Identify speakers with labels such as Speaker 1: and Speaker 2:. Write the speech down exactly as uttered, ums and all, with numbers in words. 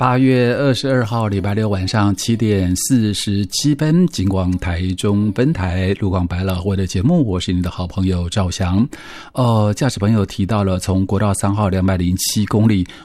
Speaker 1: 八月二十二号礼拜六晚上七点四十七分，金广台中分台陆广百老汇的节目，我是你的好朋友赵翔。呃，驾驶朋友提到了从国道三号两百零七公里